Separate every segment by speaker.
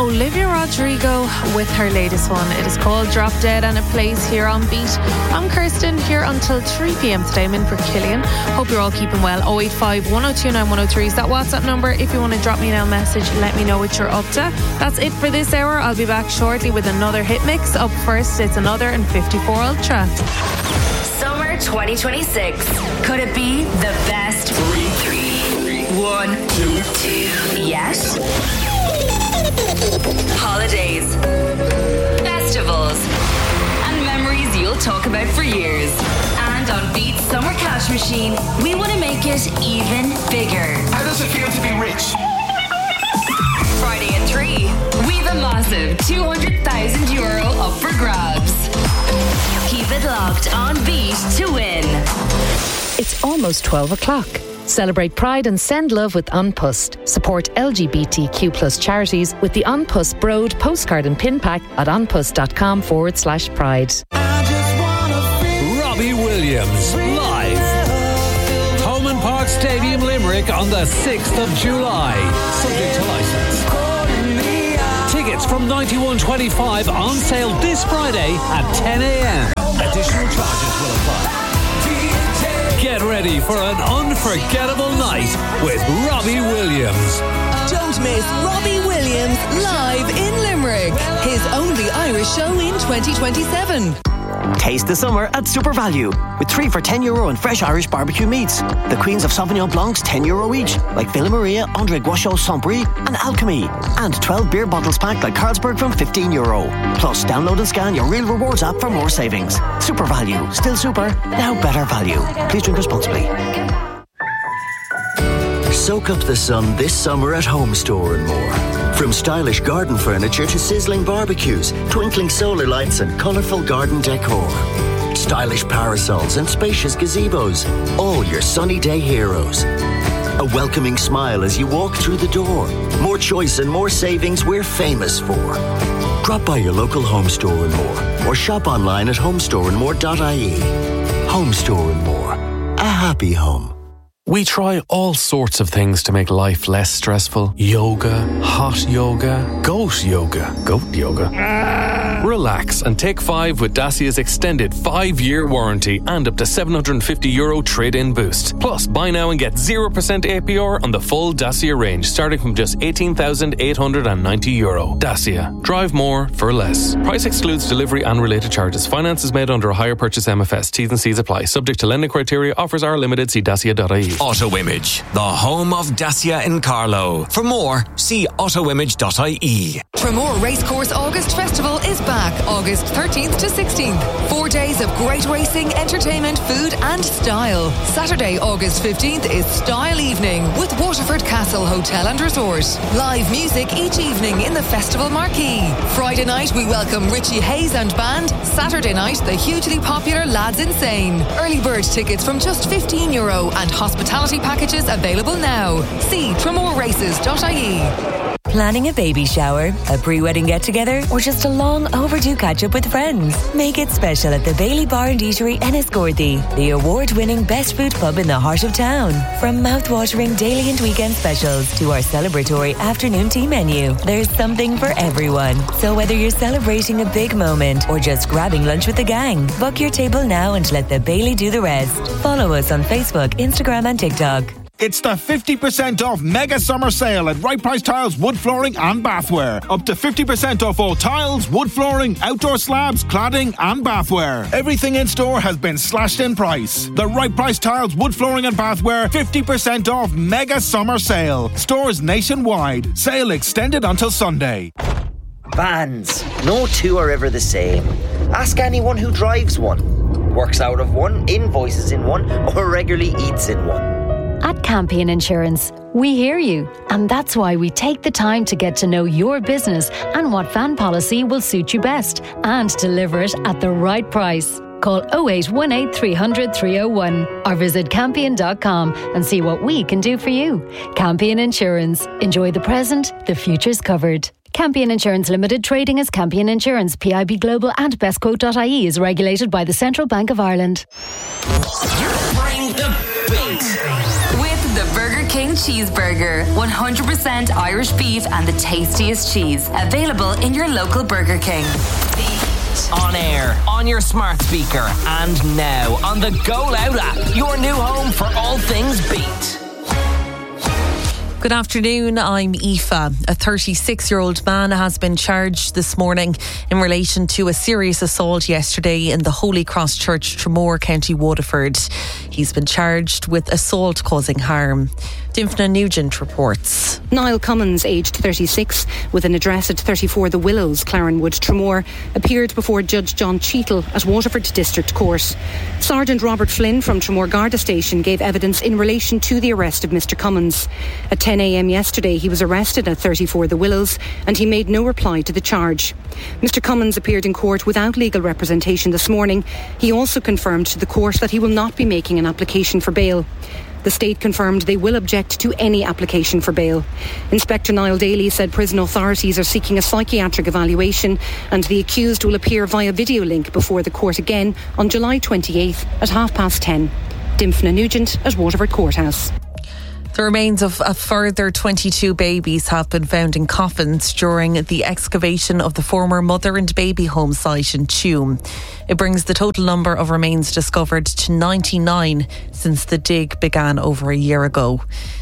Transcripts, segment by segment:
Speaker 1: Olivia Rodrigo with her latest one. It is called Drop Dead and it plays here on Beat. I'm Kirsten, here until 3 p.m. today. I'm in for Killian. Hope you're all keeping well. 085 1029 103 is that WhatsApp number. If you want to drop me a message, let me know what you're up to. That's it for this hour. I'll be back shortly with another hit mix. Up first, it's Another and 54 Ultra.
Speaker 2: Summer 2026. Could it be the best? 3, 1, 2. Yes. Holidays, festivals, and memories you'll talk about for years. And on Beat's Summer Cash Machine, we want to make it even bigger.
Speaker 3: How does it feel to be rich?
Speaker 2: Friday at 3, we've a massive €200,000 up for grabs. Keep it locked on Beat to win.
Speaker 4: It's almost 12 o'clock. Celebrate Pride and send love with Unpust. Support LGBTQ+ charities with the Unpust Broad postcard and pin pack at unpust.com/pride.
Speaker 5: Robbie Williams, live. Thomond Park Stadium, Limerick on the 6th of July. Subject to licence. Tickets from $91.25 on sale this Friday at 10 a.m. Additional charges will apply. Get ready for an unforgettable night with Robbie Williams.
Speaker 6: Don't miss Robbie Williams live in Limerick. His only Irish show in 2027.
Speaker 7: Taste the summer at Super Value with 3 for €10 and fresh Irish barbecue meats. The Queens of Sauvignon Blancs €10 each, like Villa Maria, André Guachot, Saint-Brie and Alchemy. And 12 beer bottles packed like Carlsberg from €15. Plus, download and scan your Real Rewards app for more savings. Super Value, still super, now better value. Please drink responsibly.
Speaker 8: Soak up the sun this summer at Home Store and more. From stylish garden furniture to sizzling barbecues, twinkling solar lights and colourful garden decor. Stylish parasols and spacious gazebos. All your sunny day heroes. A welcoming smile as you walk through the door. More choice and more savings we're famous for. Drop by your local Home Store and more. Or shop online at homestoreandmore.ie. Home Store and More. A happy home.
Speaker 9: We try all sorts of things to make life less stressful. Yoga, hot yoga, goat yoga. Relax and take 5 with Dacia's extended 5-year warranty and up to €750 trade-in boost. Plus, buy now and get 0% APR on the full Dacia range, starting from just €18,890. Dacia. Drive more for less. Price excludes delivery and related charges. Finance is made under a hire purchase MFS. T's and C's apply. Subject to lending criteria. Offers are limited. See dacia.ie.
Speaker 10: Auto Image, the home of Dacia in Carlow. For more, see autoimage.ie.
Speaker 6: Tramore Racecourse August Festival is back August 13th to 16th. 4 days of great racing, entertainment, food and style. Saturday, August 15th is Style Evening with Waterford Castle Hotel and Resort. Live music each evening in the festival marquee. Friday night, we welcome Richie Hayes and band. Saturday night, the hugely popular Lads Insane. Early bird tickets from just €15 and hospitality packages available now. See tramoraces.ie.
Speaker 11: Planning a baby shower, a pre-wedding get-together, or just a long overdue catch-up with friends? Make it special at the Bailey Bar and Eatery Enniscorthy, the award-winning best food pub in the heart of town. From mouth-watering daily and weekend specials to our celebratory afternoon tea menu, there's something for everyone. So whether you're celebrating a big moment or just grabbing lunch with the gang, book your table now and let the Bailey do the rest. Follow us on Facebook, Instagram and TikTok.
Speaker 12: It's the 50% off mega summer sale at Right Price Tiles, wood flooring and bathware. Up to 50% off all tiles, wood flooring, outdoor slabs, cladding and bathware. Everything in store has been slashed in price. The Right Price Tiles, wood flooring and bathware 50% off mega summer sale. Stores nationwide. Sale extended until Sunday.
Speaker 13: Vans. No two are ever the same. Ask anyone who drives one, works out of one, invoices in one or regularly eats in one.
Speaker 14: At Campion Insurance, we hear you, and that's why we take the time to get to know your business and what van policy will suit you best and deliver it at the right price. Call 0818 300 301 or visit campion.com and see what we can do for you. Campion Insurance. Enjoy the present, the future's covered. Campion Insurance Limited, trading as Campion Insurance, PIB Global and bestquote.ie is regulated by the Central Bank of Ireland.
Speaker 2: Bring the beat with the Burger King cheeseburger. 100% Irish beef and the tastiest cheese. Available in your local Burger King.
Speaker 3: On air, on your smart speaker, and now on the Go Loud app. Your new home for all things Beat.
Speaker 1: Good afternoon, I'm Aoife. A 36-year-old man has been charged this morning in relation to a serious assault yesterday in the Holy Cross Church, Tramore, County Waterford. He's been charged with assault causing harm. Dimphna Nugent reports.
Speaker 15: Niall Cummins, aged 36, with an address at 34 The Willows, Clarenwood, Tramore, appeared before Judge John Cheetle at Waterford District Court. Sergeant Robert Flynn from Tramore Garda Station gave evidence in relation to the arrest of Mr Cummins. At 10 a.m. yesterday, he was arrested at 34 The Willows and he made no reply to the charge. Mr Cummins appeared in court without legal representation this morning. He also confirmed to the court that he will not be making an application for bail. The state confirmed they will object to any application for bail. Inspector Niall Daly said prison authorities are seeking a psychiatric evaluation and the accused will appear via video link before the court again on July 28th at 10:30. Dimphna Nugent at Waterford Courthouse.
Speaker 1: The remains of a further 22 babies have been found in coffins during the excavation of the former mother and baby home site in Tuam. It brings the total number of remains discovered to 99 since the dig began over a year ago.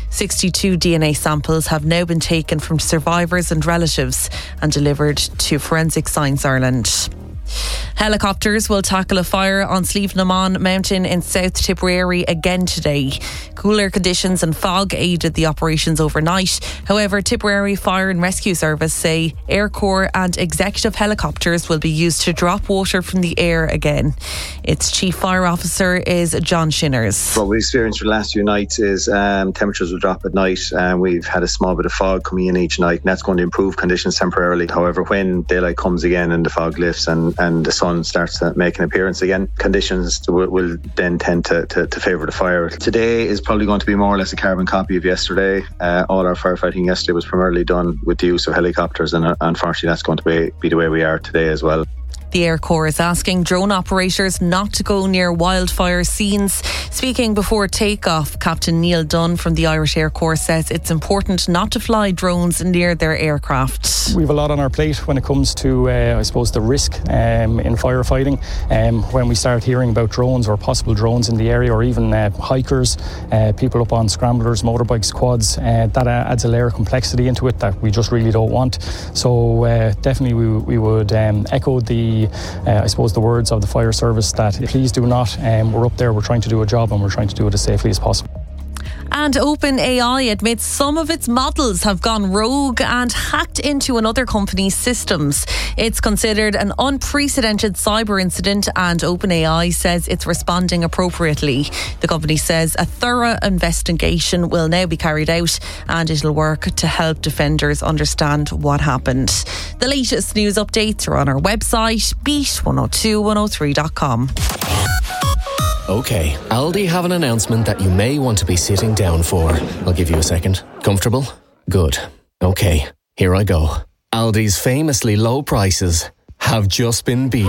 Speaker 1: 62 DNA samples have now been taken from survivors and relatives and delivered to Forensic Science Ireland. Helicopters will tackle a fire on Slievenamon Mountain in South Tipperary again today. Cooler conditions and fog aided the operations overnight. However, Tipperary Fire and Rescue Service say Air Corps and executive helicopters will be used to drop water from the air again. Its Chief Fire Officer is John Shinners.
Speaker 16: What we experienced for the last few nights is temperatures will drop at night and we've had a small bit of fog coming in each night and that's going to improve conditions temporarily. However, when daylight comes again and the fog lifts and the sun starts to make an appearance again, conditions will then tend to favour the fire. Today is probably going to be more or less a carbon copy of yesterday. All our firefighting yesterday was primarily done with the use of helicopters and unfortunately that's going to be the way we are today as well.
Speaker 1: The Air Corps is asking drone operators not to go near wildfire scenes. Speaking before takeoff, Captain Neil Dunn from the Irish Air Corps says it's important not to fly drones near their aircraft.
Speaker 17: We have a lot on our plate when it comes to, I suppose, the risk in firefighting. When we start hearing about drones or possible drones in the area or even hikers, people up on scramblers, motorbikes, quads, that adds a layer of complexity into it that we just really don't want. So definitely we would echo the words of the fire service that please do not. We're up there, we're trying to do a job and we're trying to do it as safely as possible.
Speaker 1: And OpenAI admits some of its models have gone rogue and hacked into another company's systems. It's considered an unprecedented cyber incident and OpenAI says it's responding appropriately. The company says a thorough investigation will now be carried out and it'll work to help defenders understand what happened. The latest news updates are on our website, beat102103.com.
Speaker 18: OK, Aldi have an announcement that you may want to be sitting down for. I'll give you a second. Comfortable? Good. OK, here I go. Aldi's famously low prices have just been beaten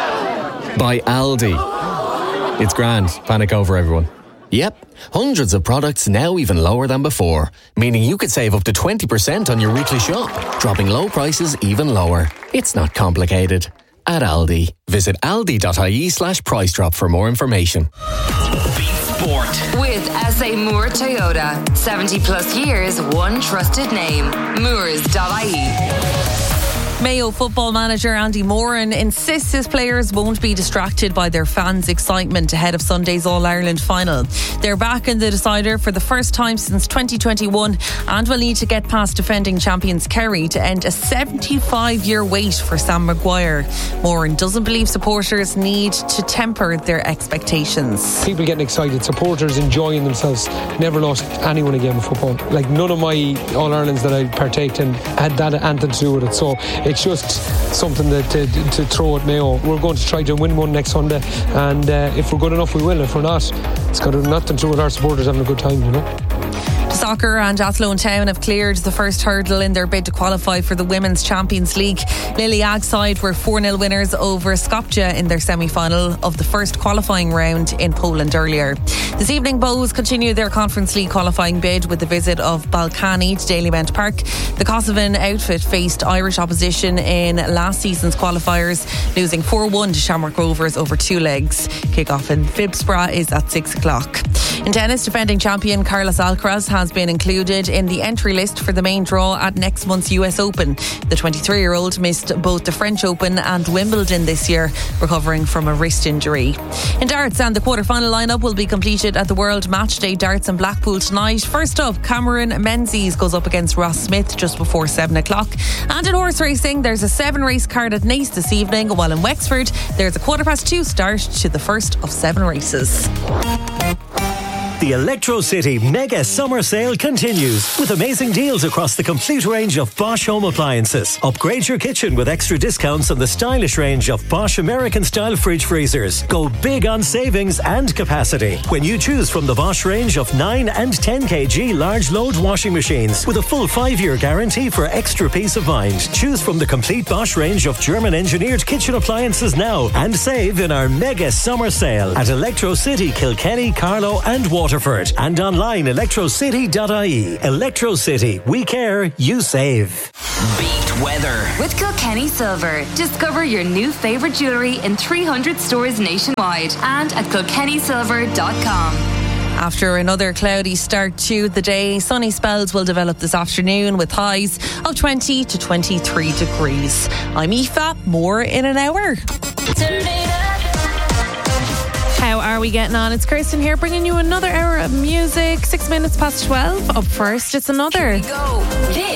Speaker 18: by Aldi. It's grand. Panic over, everyone. Yep, hundreds of products now even lower than before, meaning you could save up to 20% on your weekly shop, dropping low prices even lower. It's not complicated. At Aldi. Visit aldi.ie/price drop for more information.
Speaker 2: Beat Sport. With SA Moore Toyota. 70 plus years, one trusted name. Moores.ie.
Speaker 1: Mayo football manager Andy Moran insists his players won't be distracted by their fans' excitement ahead of Sunday's All-Ireland final. They're back in the decider for the first time since 2021 and will need to get past defending champions Kerry to end a 75-year wait for Sam Maguire. Moran doesn't believe supporters need to temper their expectations.
Speaker 19: People getting excited, supporters enjoying themselves. Never lost anyone a game of football. Like none of my All-Irelands that I partaked in had that anything to do with it. So it's just something that to throw at Mayo. We're going to try to win one next Sunday, and if we're good enough we will. If we're not, it's got nothing to do with our supporters having a good time, you know.
Speaker 1: To soccer, and Athlone Town have cleared the first hurdle in their bid to qualify for the Women's Champions League. Lily Ag side were 4-0 winners over Skopje in their semi-final of the first qualifying round in Poland earlier. This evening, Bows continue their Conference League qualifying bid with the visit of Balkany to Dalymount Park. The Kosovan outfit faced Irish opposition in last season's qualifiers, losing 4-1 to Shamrock Rovers over 2 legs. Kick-off in Fibsbra is at 6 o'clock. In tennis, defending champion Carlos Alcaraz has been included in the entry list for the main draw at next month's US Open. The 23-year-old missed both the French Open and Wimbledon this year, recovering from a wrist injury. In darts, and the quarter-final lineup will be completed at the World Matchday Darts in Blackpool tonight. First up, Cameron Menzies goes up against Ross Smith just before 7 o'clock. And in horse racing, there's a 7-race card at Naas this evening, while in Wexford, there's a 2:15 start to the first of 7 races.
Speaker 20: The Electro City Mega Summer Sale continues with amazing deals across the complete range of Bosch home appliances. Upgrade your kitchen with extra discounts on the stylish range of Bosch American-style fridge freezers. Go big on savings and capacity when you choose from the Bosch range of 9 and 10 kg large load washing machines with a full 5-year guarantee for extra peace of mind. Choose from the complete Bosch range of German-engineered kitchen appliances now and save in our Mega Summer Sale at Electro City, Kilkenny, Carlow and Waterford, and online electrocity.ie. Electro City, we care, you save.
Speaker 3: Beat weather
Speaker 2: with Kilkenny Silver. Discover your new favourite jewellery in 300 stores nationwide and at kilkennysilver.com.
Speaker 1: After another cloudy start to the day, sunny spells will develop this afternoon with highs of 20 to 23 degrees. I'm Aoife, more in an hour. How are we getting on? It's Kirsten here, bringing you another hour of music. 6 minutes past 12. Up first, it's another.
Speaker 2: This